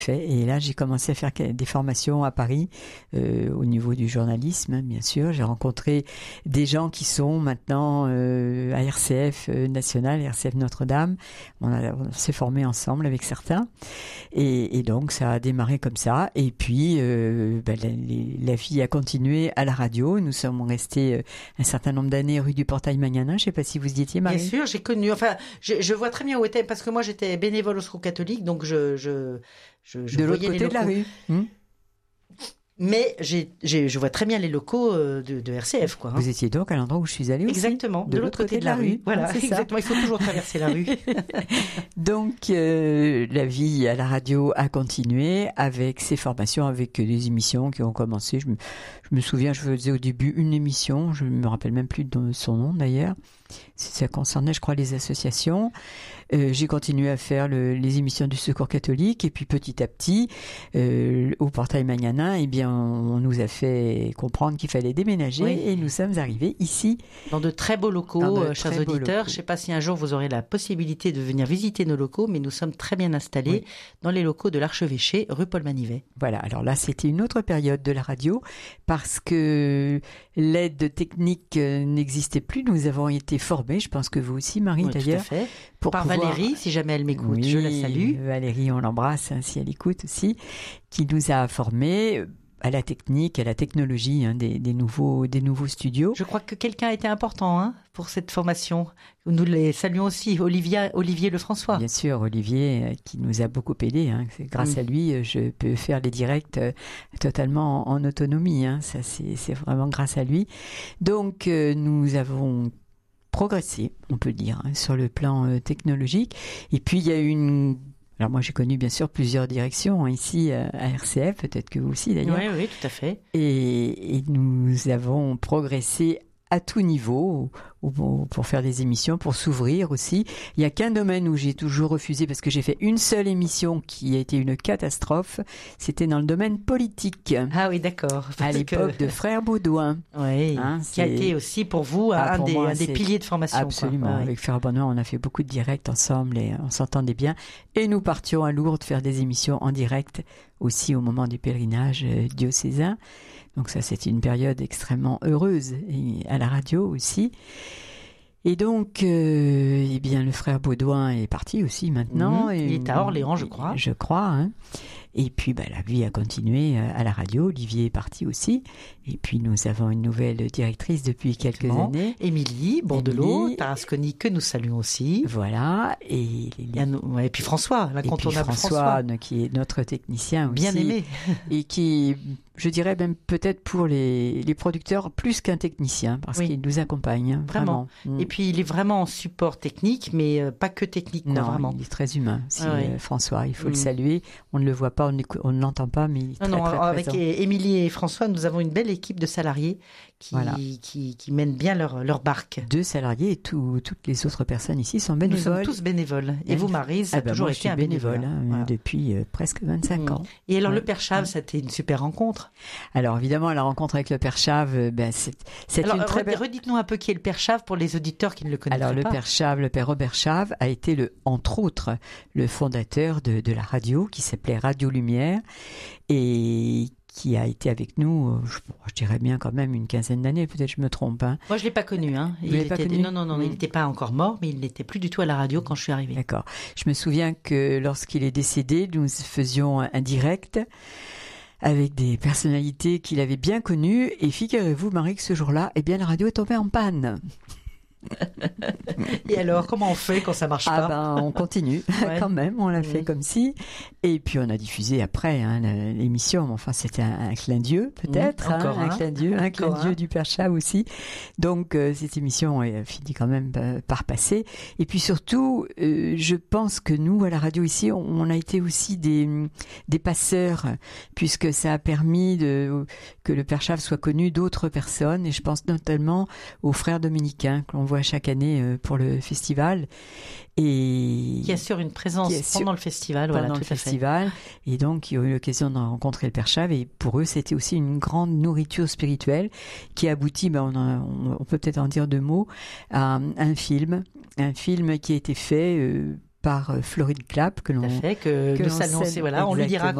Et là, j'ai commencé à faire des formations à Paris au niveau du journalisme, bien sûr. J'ai rencontré des gens qui sont maintenant à RCF National, RCF Notre-Dame. On s'est formés ensemble avec certains. Et donc, ça a démarré comme ça. Et puis, la vie a continué à la radio. Nous sommes restés un certain nombre d'années rue du Portail-Magnanin. Je ne sais pas si vous y étiez, Marie. Bien sûr, j'ai connu. Enfin, je vois très bien où était, parce que moi, j'étais bénévole au Secours catholique, donc je de l'autre côté de la rue. Mais je vois très bien les locaux de RCF, quoi. Vous étiez donc à l'endroit où je suis allée aussi. Exactement, de l'autre côté de la rue. Voilà, exactement. Il faut toujours traverser la rue. Donc, la vie à la radio a continué avec ces formations, avec des émissions qui ont commencé. Je me souviens, je faisais au début une émission, je ne me rappelle même plus de son nom d'ailleurs. Ça concernait, je crois, les associations. J'ai continué à faire les émissions du Secours catholique et puis petit à petit, au Portail-Magnanin, eh bien, on nous a fait comprendre qu'il fallait déménager et nous sommes arrivés ici. Dans de très beaux locaux, chers auditeurs. Je ne sais pas si un jour vous aurez la possibilité de venir visiter nos locaux, mais nous sommes très bien installés dans les locaux de l'Archevêché, rue Paul Manivet. Voilà, alors là, c'était une autre période de la radio parce que l'aide technique n'existait plus. Nous avons été formés, je pense que vous aussi, Marie, d'ailleurs. Tout à fait. Par Valérie, si jamais elle m'écoute, je la salue. Valérie, on l'embrasse si elle écoute aussi, qui nous a formés à la technique, à la technologie des nouveaux studios. Je crois que quelqu'un a été important pour cette formation. Nous les saluons aussi, Olivier Lefrançois. Bien sûr, Olivier qui nous a beaucoup aidé. C'est grâce à lui, je peux faire les directs totalement en autonomie. Ça, c'est vraiment grâce à lui. Donc, nous avons progressé, on peut dire, sur le plan technologique. Et puis, il y a eu alors moi, j'ai connu bien sûr plusieurs directions ici à RCF, peut-être que vous aussi d'ailleurs. Oui, tout à fait. Et nous avons progressé à tout niveau pour faire des émissions, pour s'ouvrir aussi. Il n'y a qu'un domaine où j'ai toujours refusé parce que j'ai fait une seule émission qui a été une catastrophe. C'était dans le domaine politique. Ah oui, d'accord. À l'époque de Frère Baudouin. Oui, qui a été aussi pour vous un des piliers de formation. Absolument. Quoi. Avec Frère Baudouin, on a fait beaucoup de directs ensemble et on s'entendait bien. Et nous partions à Lourdes faire des émissions en direct aussi au moment du pèlerinage diocésain. Donc ça, c'était une période extrêmement heureuse et à la radio aussi. Et donc, eh bien, le frère Baudouin est parti aussi maintenant. Il est à Orléans, je crois. Je crois. Et puis, la vie a continué à la radio. Olivier est parti aussi. Et puis, nous avons une nouvelle directrice depuis quelques années. Émilie Bordelot, Tarasconi, que nous saluons aussi. Voilà. Et puis François, l'incontournable François. Qui est notre technicien aussi. Bien aimé. Et qui, je dirais même peut-être pour les producteurs, plus qu'un technicien, parce qu'il nous accompagne. Vraiment. Et puis, il est vraiment en support technique, mais pas que technique. Non, vraiment. Il est très humain, François. Il faut le saluer. On ne le voit pas, on ne l'entend pas, mais il est très présent. Avec Émilie et François, nous avons une belle équipe de salariés qui mènent bien leur barque. 2 salariés et toutes les autres personnes ici sont bénévoles. Nous sommes tous bénévoles. Et vous, Marie, ça a toujours été un bénévole. Depuis presque 25 ans. Et alors, le Père Chave, c'était une super rencontre. Alors, évidemment, la rencontre avec le Père Chave, c'est une très belle... Redites-nous un peu qui est le Père Chave pour les auditeurs qui ne le connaissent pas. Alors, le Père Chave, le Père Robert Chave, a été entre autres, le fondateur de la radio qui s'appelait Radio Lumière et qui a été avec nous, je dirais bien quand même une quinzaine d'années, peut-être je me trompe. Moi, je ne l'ai pas connu. Non, il n'était pas encore mort, mais il n'était plus du tout à la radio quand je suis arrivée. D'accord. Je me souviens que lorsqu'il est décédé, nous faisions un direct avec des personnalités qu'il avait bien connues. Et figurez-vous, Marie, que ce jour-là, eh bien, la radio est tombée en panne. Et alors, comment on fait quand ça marche pas? On continue quand même, on l'a fait comme si. Et puis on a diffusé après l'émission. Enfin, c'était un clin d'yeux peut-être, un clin d'yeux du Père Chave aussi. Donc cette émission est fini quand même par passer. Et puis surtout, je pense que nous à la radio ici, on a été aussi des passeurs, puisque ça a permis que le Père Chave soit connu d'autres personnes. Et je pense notamment aux frères dominicains que l'on voit chaque année pour le festival et qui assure une présence pendant le festival, et donc ils ont eu l'occasion de rencontrer le Père Chave et pour eux c'était aussi une grande nourriture spirituelle qui aboutit, on peut peut-être en dire 2 mots, à un film qui a été fait par Florine Clapp que le salon, voilà, on lui dira